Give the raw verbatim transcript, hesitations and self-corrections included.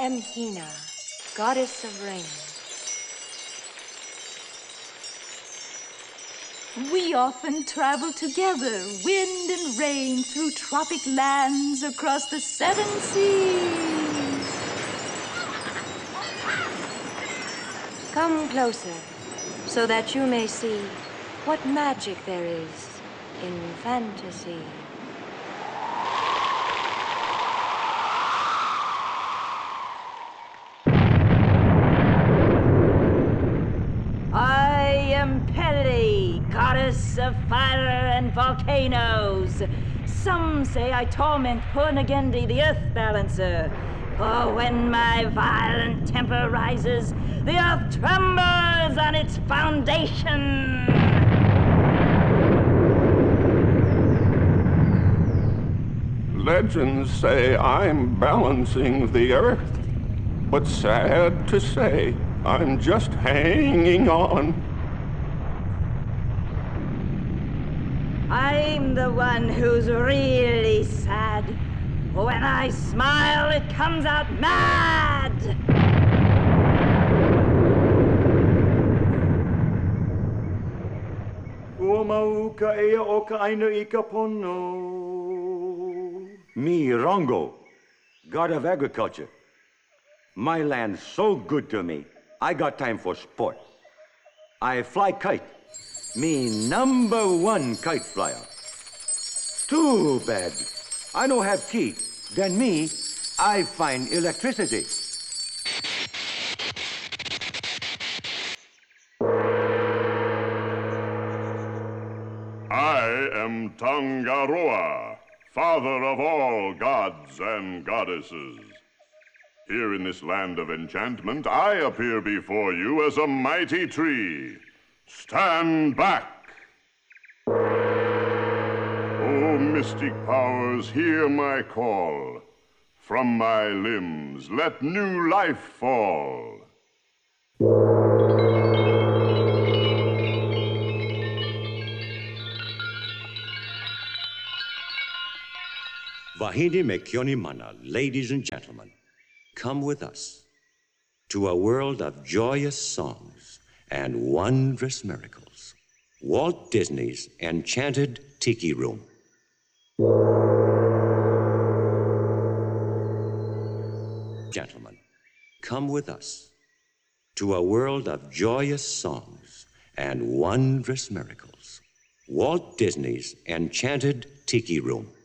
am Hina, goddess of rain. We often travel together, wind and rain, through tropic lands across the seven seas. Come closer, so that you may see what magic there is in fantasy. I am Pele, goddess of fire and volcanoes. Some say I torment Purnagendi, the earth balancer. For when my violent temper rises, the earth trembles on its foundation. Legends say I'm balancing the earth, but sad to say, I'm just hanging on. I'm the one who's really sad. When I smile, it comes out mad. Ua mau ka ea o ka aina I ka pono. Me, Rongo, god of agriculture. My land's so good to me, I got time for sport. I fly kite. Me number one kite flyer. Too bad. I don't have key. Then me, I find electricity. I am Tangaroa, father of all gods and goddesses. Here in this land of enchantment, I appear before you as a mighty tree. Stand back! O mystic powers, hear my call. From my limbs, let new life fall. Wahine me kioni mana, ladies and gentlemen, come with us to a world of joyous songs and wondrous miracles. Walt Disney's Enchanted Tiki Room. Gentlemen, come with us to a world of joyous songs and wondrous miracles. Walt Disney's Enchanted Tiki Room.